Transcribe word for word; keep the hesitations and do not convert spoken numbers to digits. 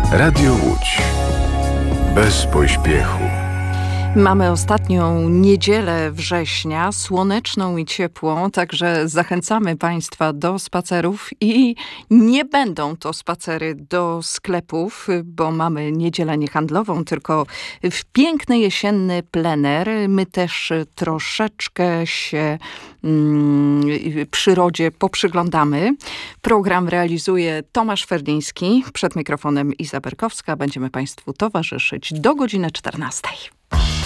Radio Łódź. Bez pośpiechu. Mamy ostatnią niedzielę września, słoneczną i ciepłą, także zachęcamy Państwa do spacerów i nie będą to spacery do sklepów, bo mamy niedzielę niehandlową, tylko w piękny jesienny plener. My też troszeczkę się mm, przyrodzie poprzyglądamy. Program realizuje Tomasz Ferdiński, przed mikrofonem Iza Berkowska. Będziemy Państwu towarzyszyć do godziny czternastej.